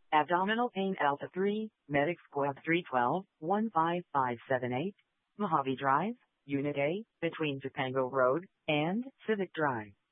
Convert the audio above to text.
Abdominal pain Alpha 3, Medic Squad 312, 15578, Mojave Drive, Unit A, between Topanga Road and Civic Drive.